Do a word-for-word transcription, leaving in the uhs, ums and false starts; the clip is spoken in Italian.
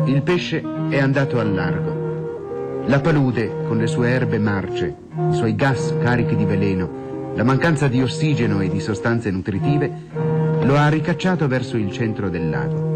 Il pesce è andato al largo. La palude, con le sue erbe marce, i suoi gas carichi di veleno, la mancanza di ossigeno e di sostanze nutritive, lo ha ricacciato verso il centro del lago.